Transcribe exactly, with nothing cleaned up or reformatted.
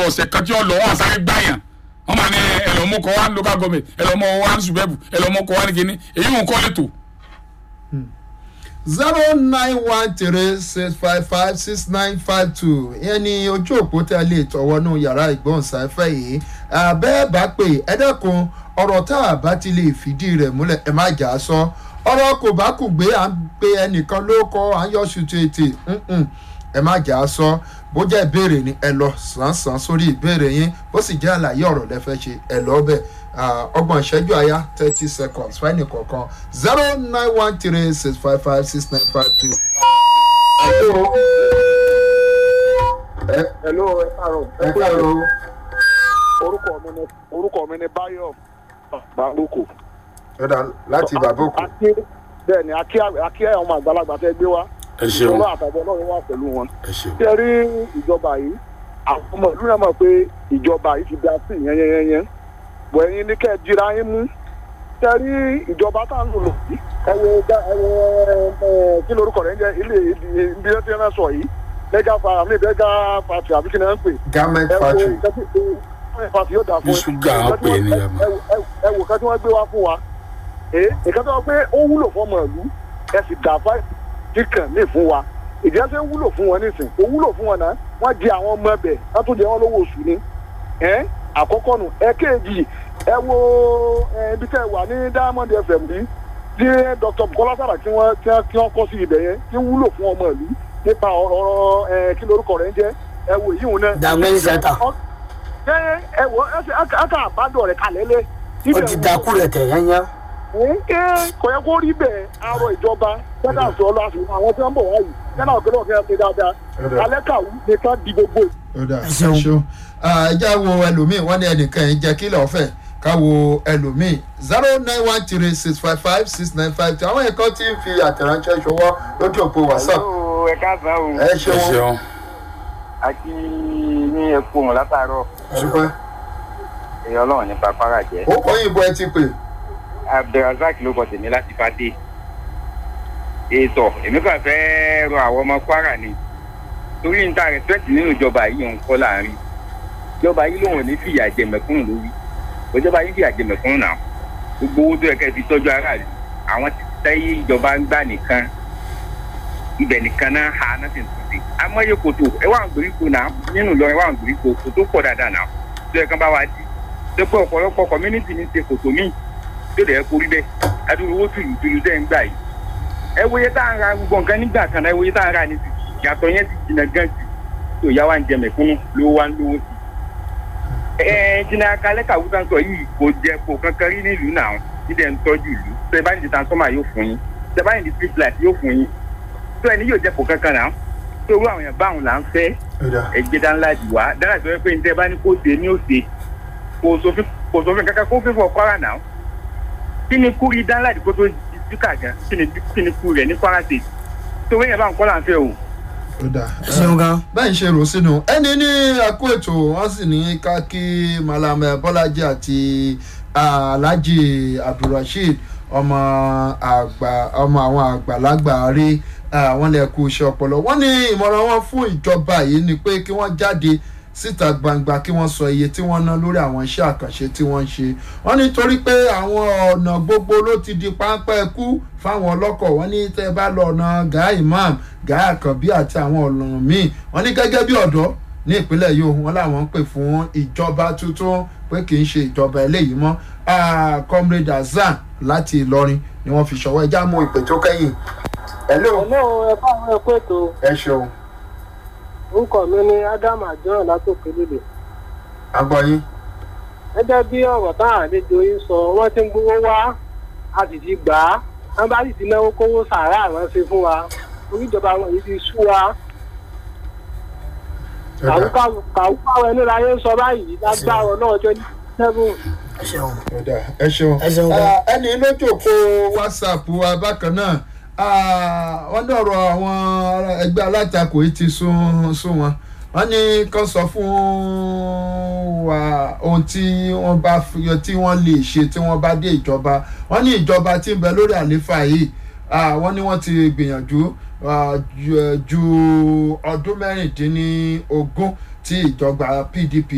ọ̀sẹ̀ kan tí ó lọ wọ́n sáré gbáyàn wọ́n máa ní ẹlọ́mọkọ̀ wá ní local government ẹlọ́mọ wá ní ṣùgbẹ́bù ẹlọ́mọkọ̀ wá ní kíní èyí wọn kọ́ lẹ́tọ̀. zero nine one three six five five six nine five two ìyẹn ni ojú òpó tẹ́ lè tọwọ́nú yàrá ìgbóhùnsáfẹ́ yìí bẹ́ẹ̀ bá pè ẹ dẹ́kun ọ̀rọ̀ tá a bá ti lè fìdí rẹ̀ múlẹ̀ ẹ má jà á sọ ọ̀rọ̀ kò bá kù gbé à ń pe ẹnìkan ló kọ́ à ń yọ ṣùtù ètè ẹ má jà á sọ bó jẹ́ ìbéèrè ni ẹ lọ sàn-sàn sórí ìbéèrè yín bó sì jẹ́ àlàyé ọ̀rọ̀ lẹ́fẹ́ ṣe ẹ lọ bẹ́ẹ̀ ọgbọ̀n ìṣẹ́jú àyá thirty seconds fẹ́ni kọ̀ọ̀kan zero nine one three six five five six nine five two. hello ẹ káàárọ̀ ẹ káàárọ̀ orúkọ mi ni orúkọ mi ni Báyọ̀ Bàbókò. láti Bàbókò. bẹ́ẹ̀ ni akí ọmọ àgbàlagbà tẹ́ gbé wá ẹ ṣeun ìjọba àtàbọ̀ náà wà pẹ̀lú wọn. ẹ ṣeun. ṣé ẹ rí ìjọba yìí àwọn ọmọ ìlú náà mọ̀ pé ìjọba yìí ti dá sí yẹnyẹnyẹn bọ̀ ẹ̀yin ní kẹ́ ẹ jíra yín mú. ṣé ẹ rí ìjọba tá à ń lò lò yìí ẹ wo ẹ wo kí lorúkọ rẹ̀ ń jẹ́ ilé ibi tí wọ́n sọ yìí lẹ́gà fàmí lẹ́gà fàtì àbí kí ni wọ́n ń pè. garment factory. fàtì yóò dà fún bí ṣúgà á pè é ní yàrá. ẹ wò kí wọ́n gbé wá fún wa nǹkan tó wọ́n pé ó wúlò fọmọ ìlú ẹ sì dà fáì kíkàn lè fún wa ìdí ẹsẹ̀ ń wúlò fún wọn nísìn kò wúlò fún wọn náà wọ́n jẹ àwọn ọmọ ẹbẹ̀ wọ́n tún jẹ wọ́n lówó oṣù ni àkọ́kọ́ nù ẹ̀kejì ẹ wo ibi tẹ́ ẹ wà ní Diamond F M bí tí Dr. Bukola Saraki tí wọ́n tí wọ́n kọ́ sí ibẹ̀ yẹn tí wúlò fún ọmọ ìlú nípa ọ̀rọ̀ kí lorúkọ rẹ̀ ń jẹ́ ẹ wo èyí wọn náà. dàgbẹ́ sẹ́ta. ẹ wo ẹ ká àbádọ̀ rẹ̀ kalẹ̀ lé. ó ti dákú rẹ̀ tẹ̀ yányá. kò yẹ kó rí bẹ́ẹ̀ arọ ìjọba sẹ́dá sọ ọ́ láti àwọn tí wọ́n bọ̀ wáyé sẹ́dá òkè náà fẹ́ẹ́ ṣe dáadáa alẹ́ kàwé nìkan di gbogbo. ẹ ṣeun ẹ já wo ẹlòmíì wọ́n ní ẹnìkan yìí jẹ́ kílẹ̀ ọ̀fẹ́ ká wo ẹlòmíì zero nine one three six five five six nine five two àwọn ẹ̀kọ́ tí ń fi àtẹ̀ránṣẹ́ ṣọwọ́ lójú òpó WhatsApp. ẹ káàsán o. ẹ ṣeun. àti ní epo wọn látàárọ̀. ṣùgbọ́n. èèyàn ọlọ́run nípa kwara jẹ́. ó kọ́ yìnbọn ẹ ti pè. Abdulrasaq ló kọ tèmi láti fàdé. ètò èmi kàn fẹ́ rọ àwọn ọmọ kwara ni torí níta rẹ̀spẹ̀tì nínú ìjọba yìí ń kọ́ láàrin ìjọba yìí lòun ò ní fìyà jẹ mẹ̀kúnnù lórí ìjọba yìí fìyà jẹ mẹ̀kúnnù náà gbogbo owó tó yẹ kẹ́ fi tọ́jú aráàlú àwọn tí tẹ́yẹ ìjọba ń gbà nìkan ibẹ̀ nìkan náà ha náà sì ń tún sí amóye kòtò ẹ wà ń gbèríko náà nínú Ìlọrin wà ń gbèríko kòtò pọ̀ dáadáa náà tó yẹ kán bá wa di tó pé ọ̀pọ̀lọpọ̀ community ní ṣe kòtò míì tó lè kórí bẹ́ẹ̀ adúlù owó tùlù tùlù dẹ́ ń gbà yìí ẹ wòye tá à ń ra gbogbo nǹkan nígbà kan náà ẹ wòye tá à ń ra ní ti yàtọ̀ yẹn ti jìnnà gan jù tó yá wa ń jẹ mẹ̀kúnnù ló wá ń lówó sí i. ẹ jìnnà akalẹ́ kàwúta sọ yìí kò jẹ kò kankan rí nílùú náà nídẹ̀ ń tọ́jú ìlú tẹ bá ní ti transformer yóò fún yín tẹ bá ní ti street light yóò fún yín tó ẹni yóò jẹ kò kankan náà tó irú àwọn èèyàn báwọn là ń fẹ́ ẹgbẹ́dá ńlá jù wá dára tó yẹ pé ní tẹ bá ní kó ṣe ní òṣè kò sófin kankan kó fífọ kwara náà kí ni kúri dánlá ìdíkó tó di síkà gan kí ni kí ni kúri rẹ ní kwara state tó wẹ́yìn bá ń kọ́ là ń fẹ́ o. ṣeun gan. báyìí ṣe rò sínú ẹni ní àkó ètò wọn sì ní ká kí Malam Bọ́lájí àti Alhaji Abdulrasheed ọmọ àgbà ọmọ àwọn àgbàlagbà rí wọn lè kú iṣẹ́ ọpọlọ wọn ní ìmọ̀ràn wọn fún ìjọba yìí ni pé kí wọ́n jáde síta gbangba kí wọ́n sọ iye tí wọ́n ná lórí àwọn iṣẹ́ àkànṣe tí wọ́n ń ṣe wọ́n nítorí pé àwọn ọ̀nà gbogbo ló ti di páńpẹ́ kú fáwọn ọlọ́kọ̀ wọ́n ní tẹ́ bá lọ ọ̀nà Gaa Imam Gaa Àkànbí àti àwọn ọ̀nà míì wọ́n ní gẹ́gẹ́ bí ọ̀dọ́ ní ìpínlẹ̀ yìí wọ́n làwọn ń pè fún ìjọba tuntun pé kì í ṣe ìjọba eléyìí mọ́ Comrade Hasan láti Ìlọrin ni wọ́n fi ṣọwọ́ ẹjá mú ìpè tó kẹ́yìn. hello. hello ẹ bá àwọn ẹkọ ètò. ẹ ṣeun. orúkọ mi ni Adam Àjọyọ̀ látòkè lílè. agbọ́yìn. gẹ́gẹ́ bí ọ̀rọ̀ táwọn àlejò yín sọ wọ́n ti ń gbowó wá a sì ti gbà á wọ́n bá sì ti náwó kówó sàárà ránṣẹ́ fún wa orí ìjọba wọn yìí ti sú wa. kàwúkàwú ẹni láyé ń sọ báyìí lágbára náà ọjọ́ ní seven. ẹ ṣeun. ẹ ṣeun. ẹ ṣeun. ẹni lójú òpó WhatsApp wa bákan náà wọ́n dọ̀rọ̀ àwọn ẹgbẹ́ alátakò yìí ti sún sún wọn wọ́n ní kán sọ fún wa ohun tí wọ́n bá tí wọ́n lè ṣe tí wọ́n bá dé ìjọba wọ́n ní ìjọba tí ń bẹ lórí àlééfà yìí wọ́n ní wọ́n ti gbìyànjú ju ọdún mẹ́rìndínlógún tí ìjọba P D P